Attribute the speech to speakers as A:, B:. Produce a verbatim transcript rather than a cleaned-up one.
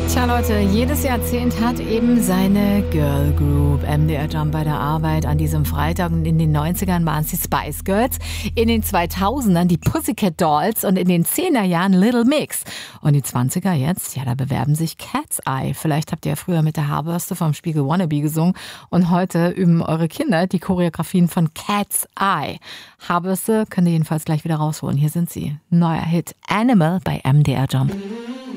A: Tja Leute, jedes Jahrzehnt hat eben seine Girl Group. M D R Jump bei der Arbeit an diesem Freitag, und in den neunzigern waren es die Spice Girls, in den zweitausendern die Pussycat Dolls und in den zehnerjahren Little Mix. Und die zwanziger jetzt, ja, da bewerben sich Cat's Eye. Vielleicht habt ihr ja früher mit der Haarbürste vom Spiegel Wannabe gesungen und heute üben eure Kinder die Choreografien von Cat's Eye. Haarbürste könnt ihr jedenfalls gleich wieder rausholen. Hier sind sie. Neuer Hit Animal bei M D R Jump.